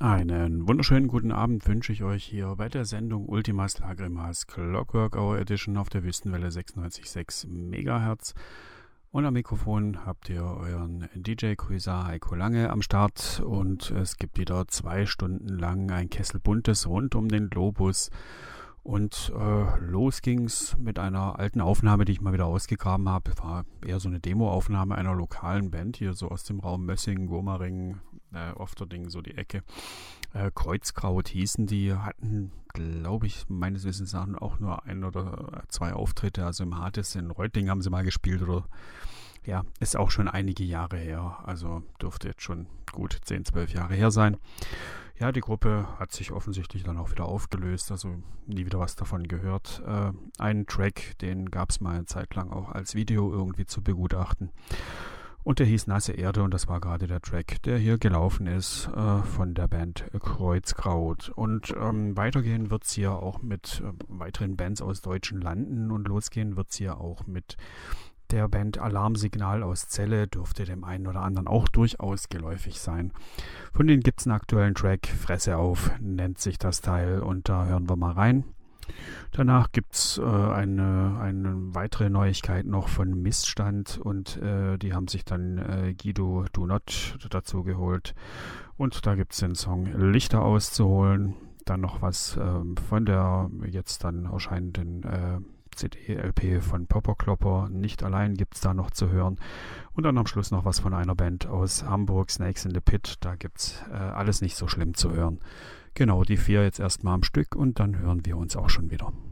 Einen wunderschönen guten Abend wünsche ich euch hier bei der Sendung Ultimas Lagrimas Clockwork Hour Edition auf der Wüstenwelle 96,6 MHz. Und am Mikrofon habt ihr euren DJ-Cruiser Heiko Lange am Start und es gibt wieder 2 Stunden lang ein Kessel Buntes rund um den Globus. Und los ging's mit einer alten Aufnahme, die ich mal wieder ausgegraben habe. War eher so eine Demo-Aufnahme einer lokalen Band hier so aus dem Raum Mössing, Gomaring, Ofterding, so die Ecke. Kreuzkraut hießen die, hatten, glaube ich, meines Wissens nach auch nur 1 oder 2 Auftritte. Also im Hades in Reutlingen haben sie mal gespielt oder ja, ist auch schon einige Jahre her. Also dürfte jetzt schon gut 10, 12 Jahre her sein. Ja, die Gruppe hat sich offensichtlich dann auch wieder aufgelöst, also nie wieder was davon gehört. Einen Track, den gab es mal eine Zeit lang auch als Video irgendwie zu begutachten. Und der hieß Nasse Erde und das war gerade der Track, der hier gelaufen ist von der Band Kreuzkraut. Und weitergehen wird es hier auch mit weiteren Bands aus deutschen Landen und losgehen wird es hier auch mit der Band Alarmsignal aus Celle, dürfte dem einen oder anderen auch durchaus geläufig sein. Von denen gibt es einen aktuellen Track, Fresse auf, nennt sich das Teil und da hören wir mal rein. Danach gibt es eine weitere Neuigkeit noch von Missstand und die haben sich dann Guido Do Not dazu geholt und da gibt es den Song Lichter auszuholen. Dann noch was von der jetzt dann erscheinenden CD-LP von Popper Klopper, Nicht allein gibt es da noch zu hören. Und dann am Schluss noch was von einer Band aus Hamburg, Snakes in the Pit. Da gibt es alles nicht so schlimm zu hören. Genau, die 4 jetzt erstmal am Stück und dann hören wir uns auch schon wieder.